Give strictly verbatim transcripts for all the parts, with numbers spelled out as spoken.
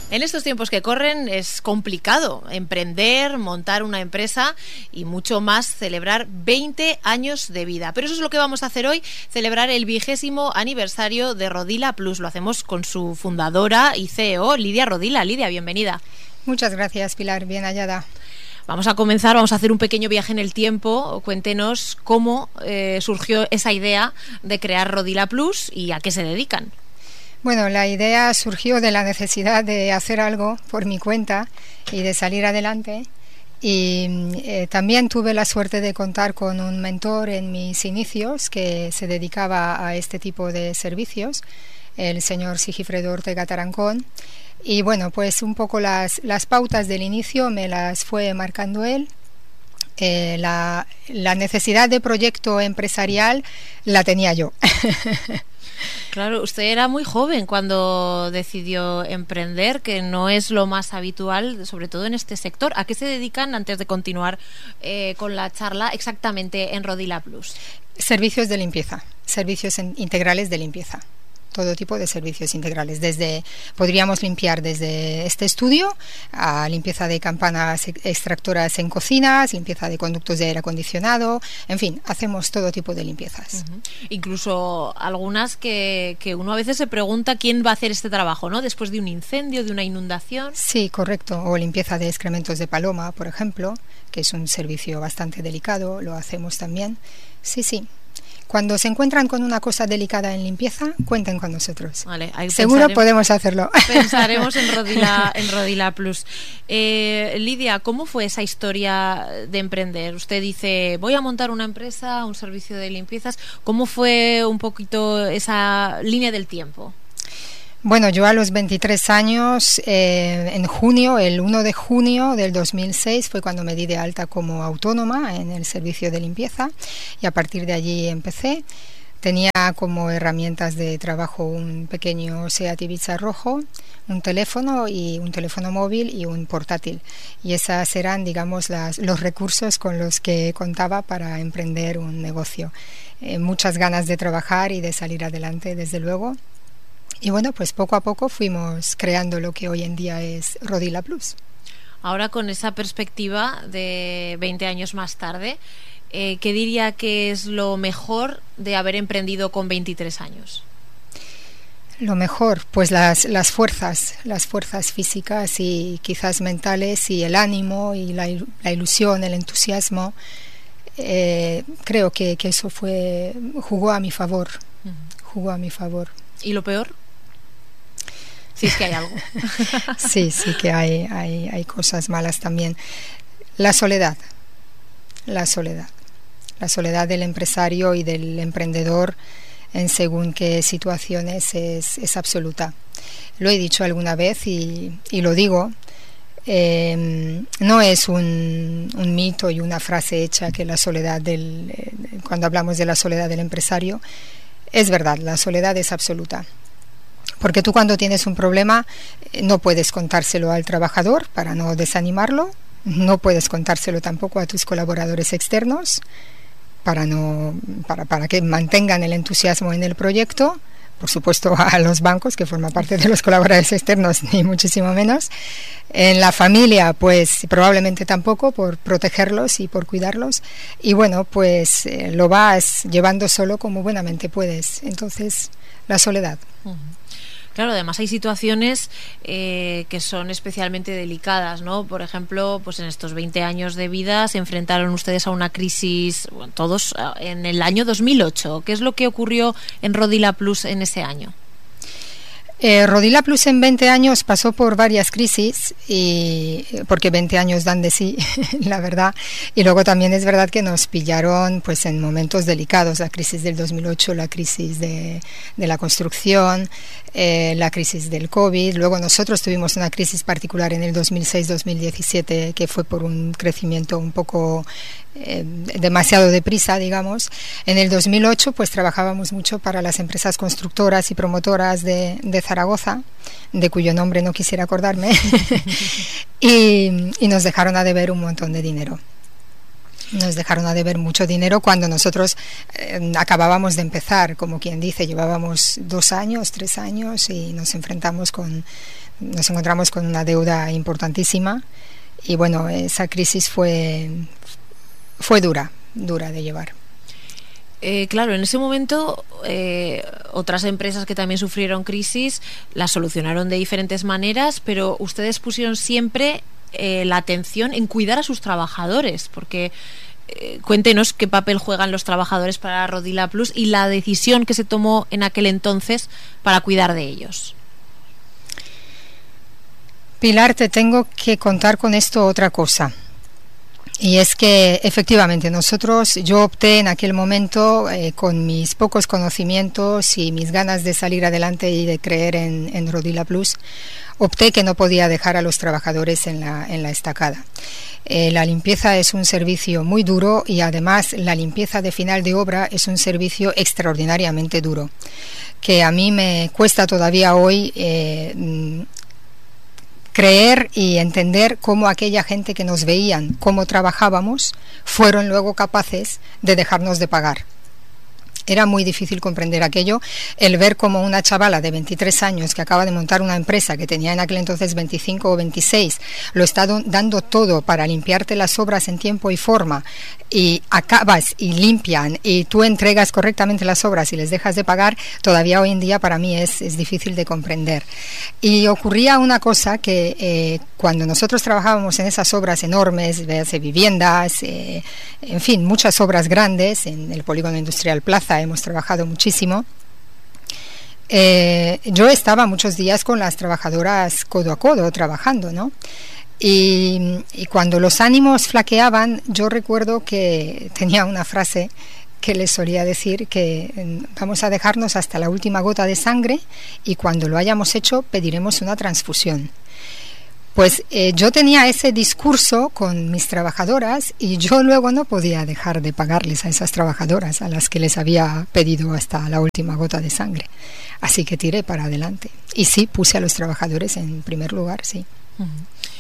En estos tiempos que corren es complicado emprender, montar una empresa y mucho más celebrar veinte años de vida. Pero eso es lo que vamos a hacer hoy, celebrar el vigésimo aniversario de Rodila Plus. Lo hacemos con su fundadora y C E O, Lidia Rodila. Lidia, bienvenida. Muchas gracias, Pilar. Bien hallada. Vamos a comenzar, vamos a hacer un pequeño viaje en el tiempo. Cuéntenos cómo eh, surgió esa idea de crear Rodila Plus y a qué se dedican. Bueno, la idea surgió de la necesidad de hacer algo por mi cuenta y de salir adelante. Y eh, también tuve la suerte de contar con un mentor en mis inicios que se dedicaba a este tipo de servicios, el señor Sigifredo Ortega Tarancón. Y bueno, pues un poco las, las pautas del inicio me las fue marcando él. Eh, la, la necesidad de proyecto empresarial la tenía yo. Claro, usted era muy joven cuando decidió emprender, que no es lo más habitual, sobre todo en este sector. ¿A qué se dedican, antes de continuar eh, con la charla, exactamente en Rodila Plus? Servicios de limpieza, servicios en, integrales de limpieza. Todo tipo de servicios integrales, desde podríamos limpiar desde este estudio a limpieza de campanas extractoras en cocinas, limpieza de conductos de aire acondicionado, en fin, hacemos todo tipo de limpiezas. Uh-huh. Incluso algunas que, que uno a veces se pregunta quién va a hacer este trabajo, ¿no? Después de un incendio, de una inundación. Sí, correcto, o limpieza de excrementos de paloma, por ejemplo, que es un servicio bastante delicado, lo hacemos también. Sí, sí. Cuando se encuentran con una cosa delicada en limpieza, cuenten con nosotros. Vale, ahí seguro podemos hacerlo. Pensaremos en Rodila, en Rodila Plus. Eh, Lidia, ¿cómo fue esa historia de emprender? Usted dice, voy a montar una empresa, un servicio de limpiezas. ¿Cómo fue un poquito esa línea del tiempo? Bueno, yo a los veintitrés años, eh, en junio, el uno de junio del dos mil seis fue cuando me di de alta como autónoma en el servicio de limpieza y a partir de allí empecé. Tenía como herramientas de trabajo un pequeño Seat Ibiza rojo, un teléfono y un teléfono móvil y un portátil. Y esas eran, digamos, las, los recursos con los que contaba para emprender un negocio. Eh, muchas ganas de trabajar y de salir adelante, desde luego. Y bueno, pues poco a poco fuimos creando lo que hoy en día es Rodila Plus. Ahora, con esa perspectiva de veinte años más tarde, eh, ¿qué diría que es lo mejor de haber emprendido con veintitrés años? Lo mejor, pues las, las fuerzas, las fuerzas físicas y quizás mentales y el ánimo y la, la ilusión, el entusiasmo. Eh, creo que, que eso fue jugó a mi favor, uh-huh. jugó a mi favor. ¿Y lo peor? Si es que hay algo. Sí, sí que hay, hay, hay cosas malas también. La soledad, la soledad. La soledad del empresario y del emprendedor en según qué situaciones es, es absoluta. Lo he dicho alguna vez y, y lo digo. Eh, no es un, un mito y una frase hecha que la soledad del, eh, cuando hablamos de la soledad del empresario, es verdad, la soledad es absoluta. Porque tú cuando tienes un problema no puedes contárselo al trabajador para no desanimarlo, no puedes contárselo tampoco a tus colaboradores externos para, no, para, para que mantengan el entusiasmo en el proyecto, por supuesto a los bancos que forman parte de los colaboradores externos, ni muchísimo menos. En la familia pues probablemente tampoco, por protegerlos y por cuidarlos, y bueno pues eh, lo vas llevando solo como buenamente puedes. Entonces la soledad. Uh-huh. Claro, además hay situaciones eh, que son especialmente delicadas, ¿no? Por ejemplo, pues en estos veinte años de vida se enfrentaron ustedes a una crisis, bueno, todos en el año dos mil ocho. ¿Qué es lo que ocurrió en Rodila Plus en ese año? Eh, Rodila Plus en veinte años pasó por varias crisis, y porque veinte años dan de sí, la verdad, y luego también es verdad que nos pillaron pues en momentos delicados, la crisis del dos mil ocho, la crisis de, de la construcción, eh, la crisis del COVID, luego nosotros tuvimos una crisis particular en el dos mil seis dos mil diecisiete que fue por un crecimiento un poco eh, demasiado deprisa, digamos. En el dos mil ocho pues trabajábamos mucho para las empresas constructoras y promotoras de, de Zaragoza, de cuyo nombre no quisiera acordarme, y, y nos dejaron a deber un montón de dinero. Nos dejaron a deber mucho dinero cuando nosotros eh, acabábamos de empezar, como quien dice, llevábamos dos años, tres años y nos enfrentamos con, nos encontramos con una deuda importantísima y bueno, esa crisis fue, fue dura, dura de llevar. Eh, claro, en ese momento eh, otras empresas que también sufrieron crisis las solucionaron de diferentes maneras, pero ustedes pusieron siempre eh, la atención en cuidar a sus trabajadores, porque eh, cuéntenos qué papel juegan los trabajadores para Rodila Plus y la decisión que se tomó en aquel entonces para cuidar de ellos. Pilar, te tengo que contar con esto otra cosa. Y es que efectivamente nosotros, yo opté en aquel momento eh, con mis pocos conocimientos y mis ganas de salir adelante y de creer en, en Rodila Plus, opté que no podía dejar a los trabajadores en la, en la estacada. Eh, la limpieza es un servicio muy duro y además la limpieza de final de obra es un servicio extraordinariamente duro, que a mí me cuesta todavía hoy eh, creer y entender cómo aquella gente que nos veían, cómo trabajábamos, fueron luego capaces de dejarnos de pagar. Era muy difícil comprender aquello, el ver como una chavala de veintitrés años que acaba de montar una empresa que tenía en aquel entonces veinticinco o veintiséis, lo está dando todo para limpiarte las obras en tiempo y forma, y acabas y limpian y tú entregas correctamente las obras y les dejas de pagar, todavía hoy en día para mí es, es difícil de comprender. Y ocurría una cosa que eh, cuando nosotros trabajábamos en esas obras enormes, de viviendas, eh, en fin, muchas obras grandes, en el Polígono Industrial Plaza hemos trabajado muchísimo, eh, yo estaba muchos días con las trabajadoras codo a codo trabajando, ¿no? Y, y cuando los ánimos flaqueaban, yo recuerdo que tenía una frase que les solía decir, que vamos a dejarnos hasta la última gota de sangre y cuando lo hayamos hecho pediremos una transfusión. Pues eh, yo tenía ese discurso con mis trabajadoras y yo luego no podía dejar de pagarles a esas trabajadoras a las que les había pedido hasta la última gota de sangre. Así que tiré para adelante. Y sí, puse a los trabajadores en primer lugar, sí. Uh-huh.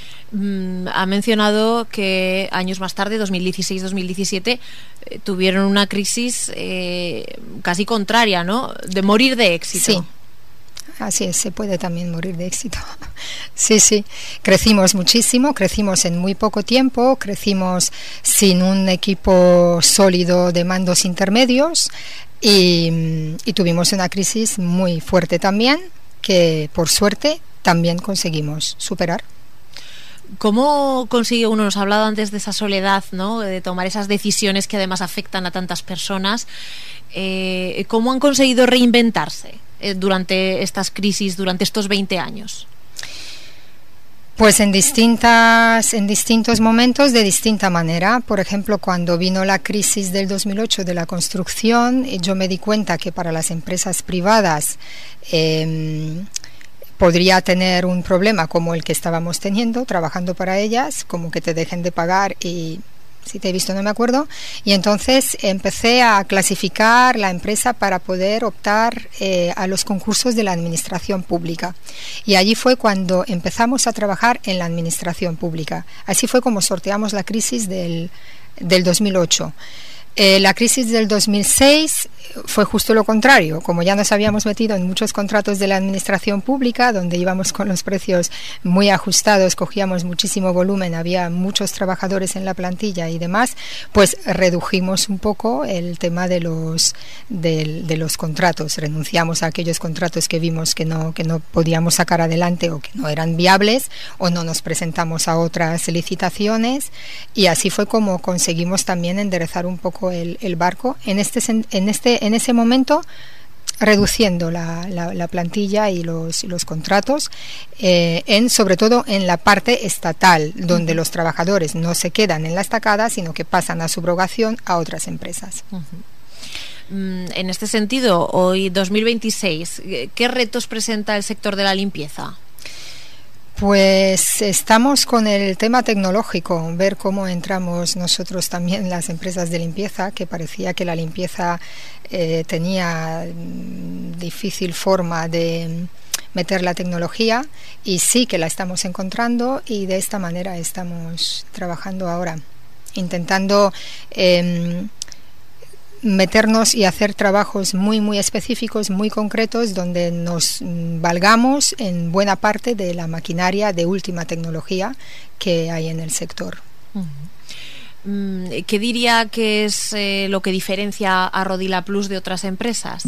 Ha mencionado que años más tarde, dos mil dieciséis dos mil diecisiete, eh, tuvieron una crisis eh, casi contraria, ¿no? De morir de éxito. Sí, así es, se puede también morir de éxito. Sí, sí, crecimos muchísimo, crecimos en muy poco tiempo, crecimos sin un equipo sólido de mandos intermedios y, y tuvimos una crisis muy fuerte también, que por suerte también conseguimos superar. ¿Cómo consigue uno? Nos ha hablado antes de esa soledad, ¿no? De tomar esas decisiones que además afectan a tantas personas. Eh, ¿Cómo han conseguido reinventarse eh, durante estas crisis, durante estos veinte años? Pues en distintas, en distintos momentos, de distinta manera. Por ejemplo, cuando vino la crisis del dos mil ocho de la construcción, yo me di cuenta que para las empresas privadas eh, podría tener un problema como el que estábamos teniendo, trabajando para ellas, como que te dejen de pagar y si te he visto no me acuerdo, y entonces empecé a clasificar la empresa para poder optar eh, a los concursos de la administración pública. Y allí fue cuando empezamos a trabajar en la administración pública. Así fue como sorteamos la crisis del, del dos mil ocho. Eh, la crisis del dos mil seis fue justo lo contrario, como ya nos habíamos metido en muchos contratos de la administración pública, donde íbamos con los precios muy ajustados, cogíamos muchísimo volumen, había muchos trabajadores en la plantilla y demás, pues redujimos un poco el tema de los de, de los contratos, renunciamos a aquellos contratos que vimos que no, que no podíamos sacar adelante o que no eran viables, o no nos presentamos a otras licitaciones, y así fue como conseguimos también enderezar un poco El, el barco en este en este en ese momento, reduciendo la, la, la plantilla y los, los contratos, eh, en sobre todo en la parte estatal, donde uh-huh. los trabajadores no se quedan en la estacada, sino que pasan a subrogación a otras empresas. Uh-huh. En este sentido, hoy dos mil veintiséis, ¿qué retos presenta el sector de la limpieza? Pues estamos con el tema tecnológico, ver cómo entramos nosotros también en las empresas de limpieza, que parecía que la limpieza eh, tenía difícil forma de meter la tecnología, y sí que la estamos encontrando, y de esta manera estamos trabajando ahora intentando eh, meternos y hacer trabajos muy muy específicos, muy concretos, donde nos valgamos en buena parte de la maquinaria de última tecnología que hay en el sector. Uh-huh. ¿Qué diría que es eh, lo que diferencia a Rodila Plus de otras empresas?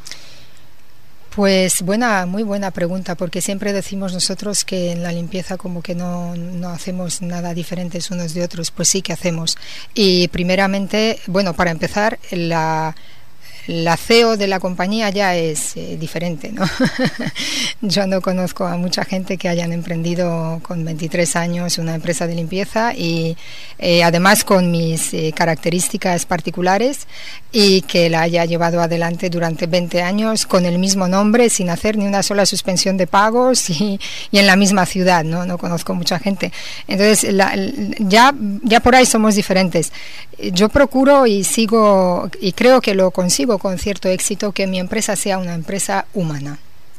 Pues buena, muy buena pregunta, porque siempre decimos nosotros que en la limpieza como que no, no hacemos nada diferentes unos de otros. Pues sí que hacemos. Y primeramente, bueno, para empezar, la... la C E O de la compañía ya es eh, diferente, ¿no? Yo no conozco a mucha gente que hayan emprendido con veintitrés años una empresa de limpieza y eh, además con mis eh, características particulares, y que la haya llevado adelante durante veinte años con el mismo nombre, sin hacer ni una sola suspensión de pagos y, y en la misma ciudad, ¿no? No conozco mucha gente. Entonces, la, ya, ya por ahí somos diferentes. Yo procuro y sigo, y creo que lo consigo con cierto éxito, que mi empresa sea una empresa humana.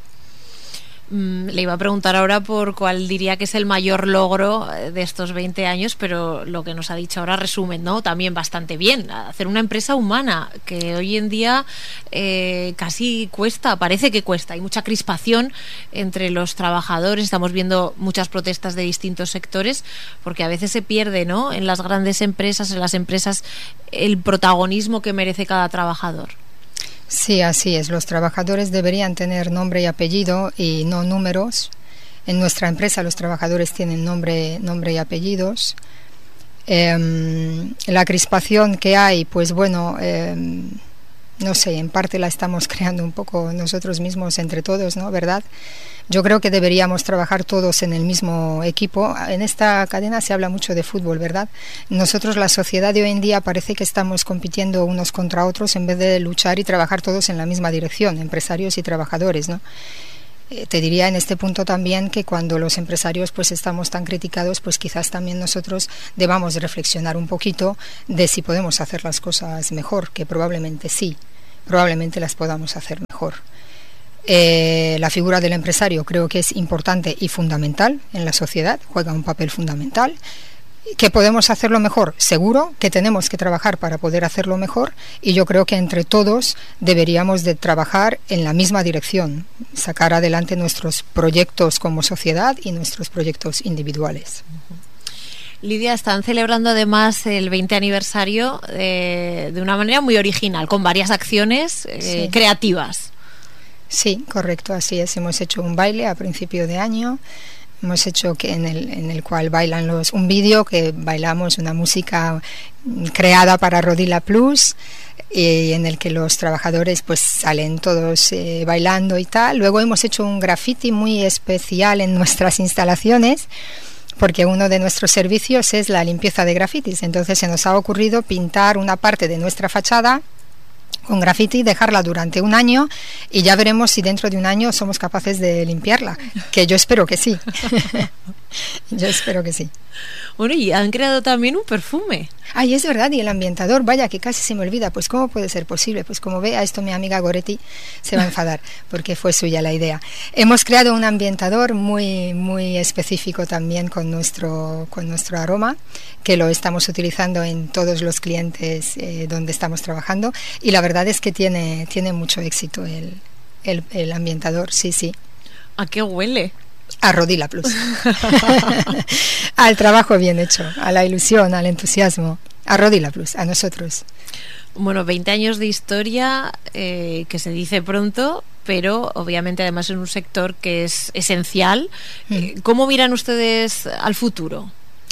Mm, le iba a preguntar ahora por cuál diría que es el mayor logro de estos veinte años, pero lo que nos ha dicho ahora resume, ¿no?, también bastante bien. Hacer una empresa humana, que hoy en día eh, casi cuesta, parece que cuesta. Hay mucha crispación entre los trabajadores, estamos viendo muchas protestas de distintos sectores, porque a veces se pierde, ¿no?, en las grandes empresas, en las empresas, el protagonismo que merece cada trabajador. Sí, así es. Los trabajadores deberían tener nombre y apellido y no números. En nuestra empresa los trabajadores tienen nombre, nombre y apellidos. Eh, la crispación que hay, pues bueno, eh, no sé, en parte la estamos creando un poco nosotros mismos entre todos, ¿no? ¿Verdad? Yo creo que deberíamos trabajar todos en el mismo equipo. En esta cadena se habla mucho de fútbol, ¿verdad? Nosotros, la sociedad de hoy en día, parece que estamos compitiendo unos contra otros en vez de luchar y trabajar todos en la misma dirección, empresarios y trabajadores, ¿no? Eh, te diría en este punto también que cuando los empresarios pues estamos tan criticados, pues quizás también nosotros debamos reflexionar un poquito de si podemos hacer las cosas mejor, que probablemente sí, probablemente las podamos hacer mejor. Eh, la figura del empresario creo que es importante y fundamental en la sociedad, juega un papel fundamental. ¿Que podemos hacerlo mejor? Seguro que tenemos que trabajar para poder hacerlo mejor, y yo creo que entre todos deberíamos de trabajar en la misma dirección, sacar adelante nuestros proyectos como sociedad y nuestros proyectos individuales. Lidia, están celebrando además el veinte aniversario eh, de una manera muy original, con varias acciones eh, sí. creativas. Sí, correcto, así es. Hemos hecho un baile a principio de año, hemos hecho que en el en el cual bailan los un vídeo que bailamos una música creada para Rodila Plus, y en el que los trabajadores pues salen todos eh, bailando y tal. Luego hemos hecho un graffiti muy especial en nuestras instalaciones, porque uno de nuestros servicios es la limpieza de grafitis. Entonces se nos ha ocurrido pintar una parte de nuestra fachada con graffiti, dejarla durante un año, y ya veremos si dentro de un año somos capaces de limpiarla, que yo espero que sí. Yo espero que sí. Bueno, y han creado también un perfume. Ay, es verdad, y el ambientador, vaya, que casi se me olvida. Pues ¿cómo puede ser posible? Pues como vea esto, mi amiga Goretti se va a enfadar, porque fue suya la idea. Hemos creado un ambientador muy muy específico también con nuestro con nuestro aroma, que lo estamos utilizando en todos los clientes eh, donde estamos trabajando, y la verdad es que tiene tiene mucho éxito el, el, el ambientador, sí, sí. ¿A qué huele? A Rodila Plus. Al trabajo bien hecho, a la ilusión, al entusiasmo. A Rodila Plus, a nosotros. Bueno, veinte años de historia, eh, que se dice pronto, pero obviamente además en un sector que es esencial. Mm. ¿Cómo miran ustedes al futuro?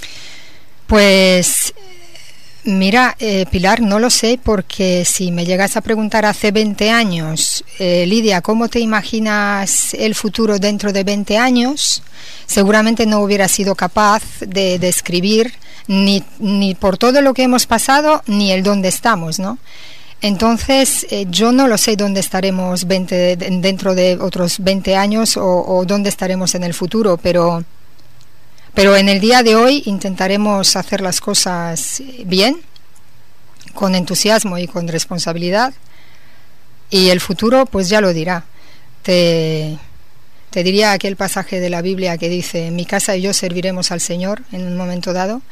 Pues mira, eh, Pilar, no lo sé, porque si me llegas a preguntar hace veinte años, eh, Lidia, ¿cómo te imaginas el futuro dentro de veinte años? Seguramente no hubiera sido capaz de describir ni, ni por todo lo que hemos pasado, ni el dónde estamos, ¿no? Entonces, eh, yo no lo sé dónde estaremos veinte, dentro de otros veinte años o, o dónde estaremos en el futuro, pero... Pero en el día de hoy intentaremos hacer las cosas bien, con entusiasmo y con responsabilidad, y el futuro pues ya lo dirá. Te, te diría aquel pasaje de la Biblia que dice: mi casa y yo serviremos al Señor en un momento dado,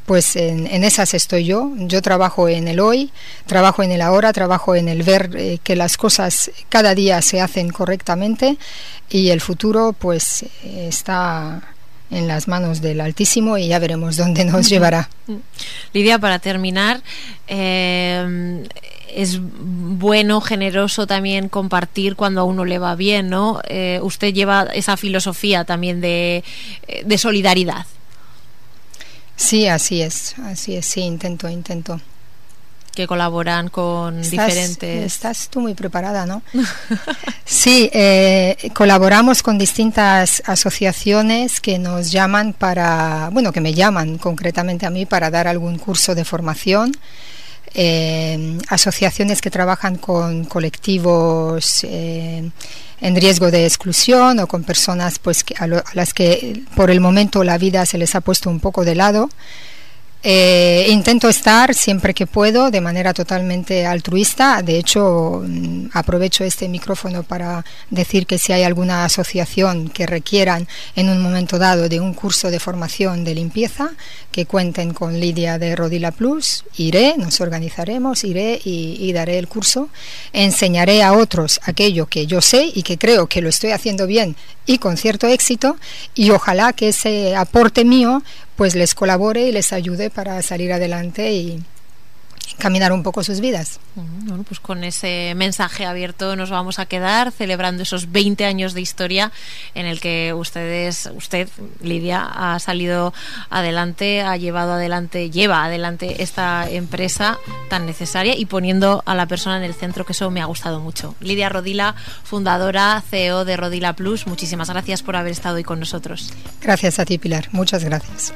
pues en, en esas estoy yo. Yo trabajo en el hoy, trabajo en el ahora, trabajo en el ver eh, que las cosas cada día se hacen correctamente, y el futuro pues eh, está en las manos del Altísimo y ya veremos dónde nos llevará. Lidia, para terminar, eh, es bueno, generoso también compartir cuando a uno le va bien, ¿no? Eh, usted lleva esa filosofía también de, de solidaridad. Sí, así es, así es, sí, intento, intento. Que colaboran con estás, diferentes... Estás tú muy preparada, ¿no? Sí, eh, colaboramos con distintas asociaciones que nos llaman para, bueno, que me llaman concretamente a mí para dar algún curso de formación, eh, asociaciones que trabajan con colectivos eh, en riesgo de exclusión o con personas pues que, a, lo, a las que por el momento la vida se les ha puesto un poco de lado. Eh, intento estar siempre que puedo de manera totalmente altruista. De hecho, aprovecho este micrófono para decir que si hay alguna asociación que requieran en un momento dado de un curso de formación de limpieza, que cuenten con Lidia de Rodila Plus, iré, nos organizaremos, iré y, y daré el curso. Enseñaré a otros aquello que yo sé y que creo que lo estoy haciendo bien y con cierto éxito, y ojalá que ese aporte mío pues les colabore y les ayude para salir adelante y caminar un poco sus vidas. Bueno, pues con ese mensaje abierto nos vamos a quedar, celebrando esos veinte años de historia en el que ustedes, usted, Lidia, ha salido adelante, ha llevado adelante, lleva adelante esta empresa tan necesaria y poniendo a la persona en el centro, que eso me ha gustado mucho. Lidia Rodila, fundadora, C E O de Rodila Plus, muchísimas gracias por haber estado hoy con nosotros. Gracias a ti, Pilar, muchas gracias.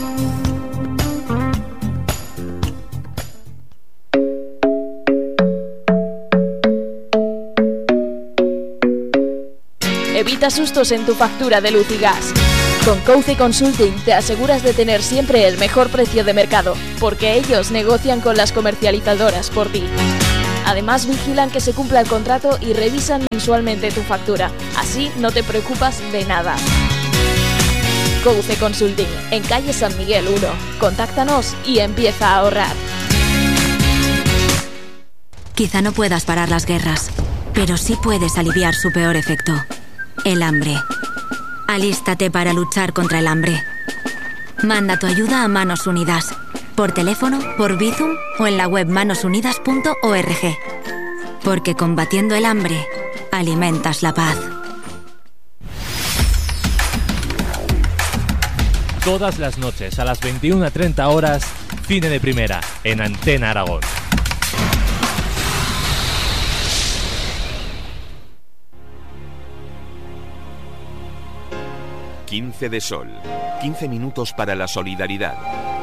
Evita sustos en tu factura de luz y gas. Con Couce Consulting te aseguras de tener siempre el mejor precio de mercado, porque ellos negocian con las comercializadoras por ti. Además, vigilan que se cumpla el contrato y revisan mensualmente tu factura. Así no te preocupas de nada. Couce Consulting, en calle San Miguel uno. Contáctanos y empieza a ahorrar. Quizá no puedas parar las guerras, pero sí puedes aliviar su peor efecto. El hambre. Alístate para luchar contra el hambre. Manda tu ayuda a Manos Unidas, por teléfono, por Bizum o en la web manos unidas punto org. Porque combatiendo el hambre, alimentas la paz. Todas las noches a las veintiuna treinta horas, Cine de Primera, en Antena Aragón. quince de Sol. quince minutos para la solidaridad.